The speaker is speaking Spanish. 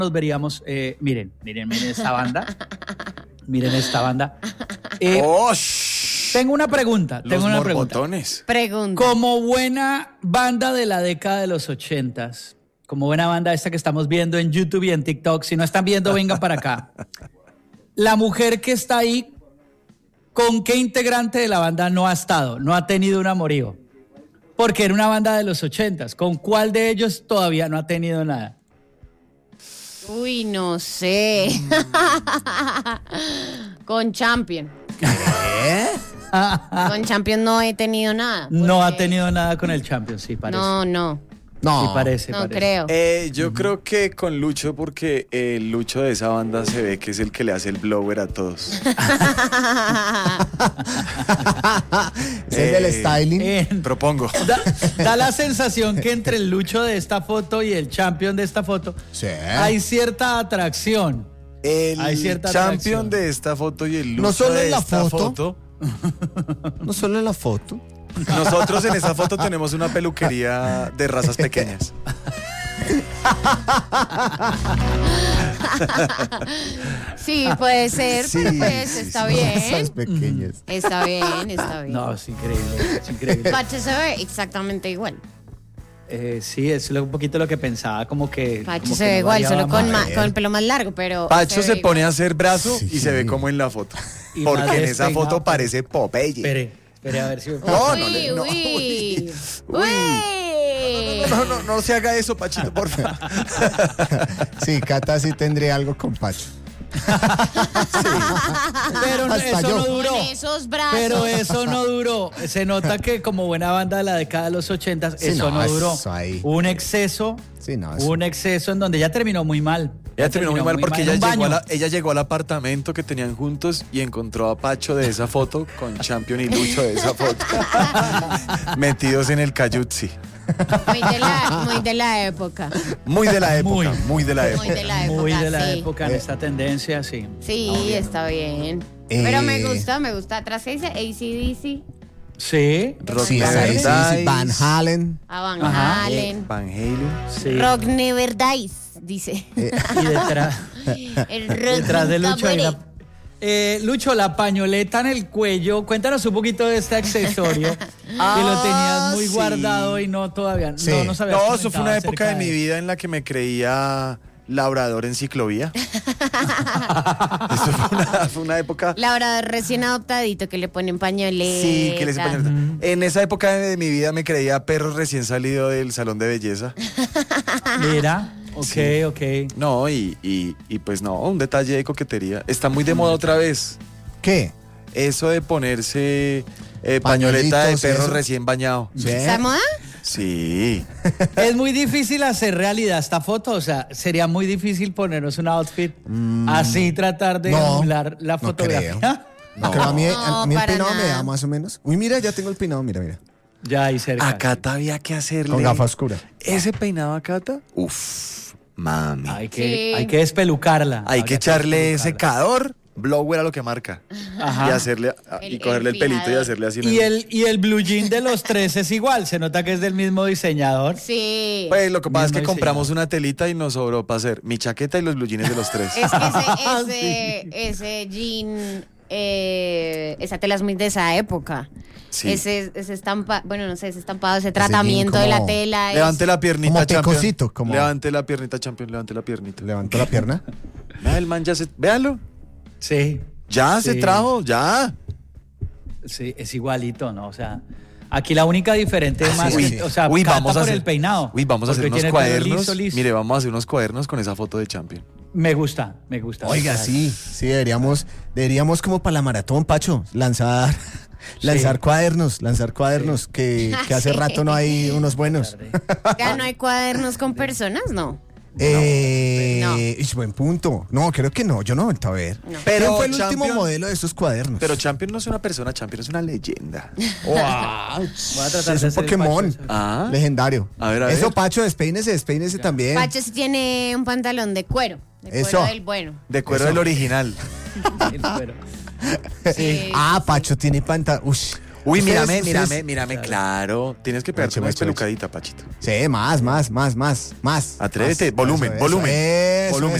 nos veríamos, miren esta banda. Miren esta banda. Tengo una pregunta. Pregunta. Como buena banda de la década de los 80s, como buena banda esta que estamos viendo en YouTube y en TikTok, si no están viendo, vengan para acá. La mujer que está ahí, ¿con qué integrante de la banda no ha estado? No ha tenido un amorío. Porque era una banda de los 80s. ¿Con cuál de ellos todavía no ha tenido nada? Uy, no sé. Con Champion. ¿Qué? Con Champion no he tenido nada. No ha tenido nada con el Champion, sí, parece. No. Sí, parece. Creo. Yo creo que con Lucho, porque el Lucho de esa banda se ve que es el que le hace el blower a todos. ¿Es el del styling? Propongo. Da la sensación que entre el Lucho de esta foto y el Champion de esta foto hay cierta atracción. El cierta Champion atracción. de esta foto y el Lucho No solo de en la esta foto. No solo en la foto. Nosotros en esa foto tenemos una peluquería de razas pequeñas. Sí, puede ser, pero pues está bien. Razas pequeñas. Está bien. No, es increíble. Pacho se ve exactamente igual. Sí, es un poquito lo que pensaba, como que... Pacho como se que ve no igual, solo variaba con el pelo más largo, pero... Pacho se ve pone igual. a hacer brazo Sí. y se ve como en la foto. Y más Porque en esa despeinado, foto parece Popeye. Espere a ver si... No se haga eso, Pachito, por favor. Sí, Cata sí tendría algo con Pacho. Pero Hasta eso yo. no duró. Con esos brazos. Pero eso no duró. Se nota que como buena banda de la década de los 80s, Sí, eso no duró. eso ahí. Un exceso en donde ya terminó muy mal. Ella terminó muy mal porque en un baño. ella llegó al apartamento que tenían juntos y encontró a Pacho de esa foto con Champion y Lucho de esa foto. Metidos en el cayutzi. Muy de la época. Muy de la época. Muy de la época, sí. época en esta tendencia, sí. Sí, está bien. Pero me gusta. Atrás se dice AC/DC. Sí. Rock Sí, Never sí, Dies. Van Halen. A Van Ajá. Halen. Van Halen. Sí. Rock Never Dies, dice. Y detrás, El rock detrás de nunca Lucho hay muere. Lucho, la pañoleta en el cuello. Cuéntanos un poquito de este accesorio que lo tenías muy sí. guardado y no todavía. Sí. No nos habías No, eso fue comentado una época de acerca mi vida en la que me creía labrador en ciclovía. Eso fue una época. Labrador recién adoptadito que le ponen pañoleta. Sí, que les en esa época de mi vida me creía perro recién salido del salón de belleza. Mira, ok. No, y pues no, un detalle de coquetería. Está muy de moda otra vez. ¿Qué? Eso de ponerse pañoleta de Pañuelitos y perro eso. recién bañado. ¿Sí? ¿Está de moda? Sí. Es muy difícil hacer realidad esta foto, o sea, sería muy difícil ponernos un outfit así, tratar de No, emular la no fotografía. creo. No, creo, a mí No, el para peinado me nada. da más o menos. Uy, mira, ya tengo el peinado, mira. Ya ahí cerca. A Cata había que hacerle. Con gafa oscura. Ese peinado a Cata, uf, mami. Hay Sí. que despelucarla. Hay Habría que echarle despelucarla. secador, blower a lo que marca. Ajá. Y hacerle y cogerle el pelito y fijador. hacerle así. Y el blue jean de los tres es igual, se nota que es del mismo diseñador. Sí. Pues lo que pasa es que Mismo compramos diseñador. una telita y nos sobró para hacer mi chaqueta y los blue jeans de los tres. Es que ese jean, esa tela es muy de esa época. Sí. Ese estampado, bueno, no sé, ese estampado, ese tratamiento jean de la como- tela. Levante la piernita, Como champion. pecosito, como- Levante la piernita, champion, levante la piernita. Levantó la pierna. Vea, el man ya se... Véalo. Sí. Ya se Sí. trajo, ya. Sí, es igualito, ¿no? O sea, aquí la única diferente más sí. que, o sea, Uy, Cata vamos a por hacer el peinado. Uy, vamos a hacer porque unos tiene el pelo cuadernos. liso. Mire, vamos a hacer unos cuadernos con esa foto de champion. Me gusta. Oiga, sí, deberíamos como para la maratón, Pacho, lanzar cuadernos, que hace Sí. rato no hay unos buenos. Ya no hay cuadernos con personas, ¿no? No. Ish, buen punto. No, creo que no, yo no he vuelto a ver. No. Pero Pero fue el Champion- último modelo de esos cuadernos. Pero champion no es una persona, champion es una leyenda. Voy a tratar es de un hacer el Pokémon Pacho. Ah. legendario. A ver. Eso, Pacho, despeínese también. Pacho sí tiene un pantalón de cuero. De cuero Eso. del bueno. De cuero Eso. del original. Pero- Sí. Pacho tiene pantalón. Uy, Ustedes- mírame, claro. Tienes que pegarte Eche, una eche, eche. espelucadita, Pachito. Sí, más. Atrévete, Más. volumen. Eso. Volumen.